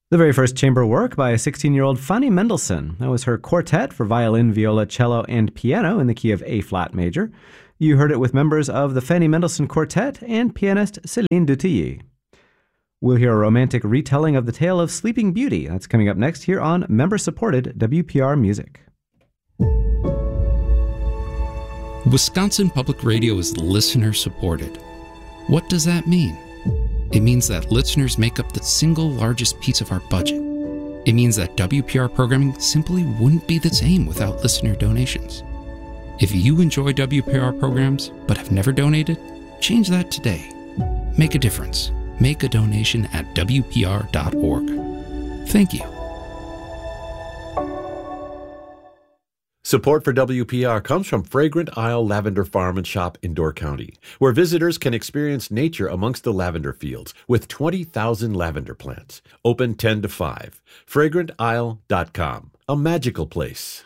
The very first chamber work by 16-year-old Fanny Mendelssohn. That was her quartet for violin, viola, cello, and piano in the key of A-flat major. You heard it with members of the Fanny Mendelssohn Quartet and pianist Céline Dutilleux. We'll hear a romantic retelling of the tale of Sleeping Beauty. That's coming up next here on member-supported WPR Music. Wisconsin Public Radio is listener-supported. What does that mean? It means that listeners make up the single largest piece of our budget. It means that WPR programming simply wouldn't be the same without listener donations. If you enjoy WPR programs but have never donated, change that today. Make a difference. Make a donation at WPR.org. Thank you. Support for WPR comes from Fragrant Isle Lavender Farm and Shop in Door County, where visitors can experience nature amongst the lavender fields with 20,000 lavender plants. Open 10 to 5. FragrantIsle.com. A magical place.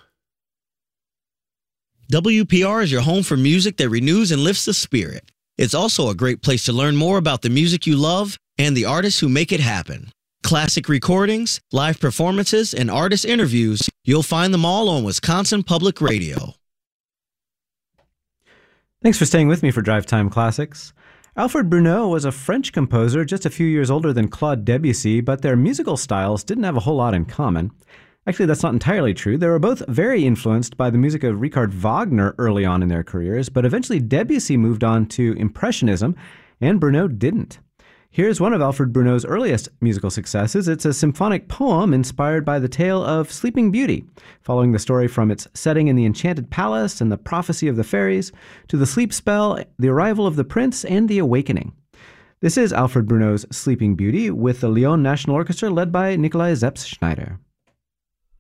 WPR is your home for music that renews and lifts the spirit. It's also a great place to learn more about the music you love and the artists who make it happen. Classic recordings, live performances, and artist interviews, you'll find them all on Wisconsin Public Radio. Thanks for staying with me for Drive Time Classics. Alfred Bruneau was a French composer just a few years older than Claude Debussy, but their musical styles didn't have a whole lot in common. Actually, that's not entirely true. They were both very influenced by the music of Richard Wagner early on in their careers, but eventually Debussy moved on to Impressionism, and Bruneau didn't. Here's one of Alfred Bruneau's earliest musical successes. It's a symphonic poem inspired by the tale of Sleeping Beauty, following the story from its setting in the enchanted palace and the prophecy of the fairies, to the sleep spell, the arrival of the prince, and the awakening. This is Alfred Bruneau's Sleeping Beauty with the Lyon National Orchestra led by Nikolai Zeps Schneider.